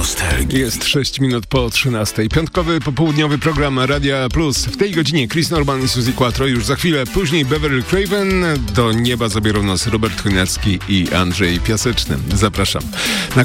nostalgii. Jest 6 minut po 13. Piątkowy, popołudniowy program Radia Plus. W tej godzinie Chris Norman i Suzy Quattro. Już za chwilę później Beverly Craven. Do nieba zabiorą nas Robert Chojnacki i Andrzej Piaseczny. Zapraszam. Na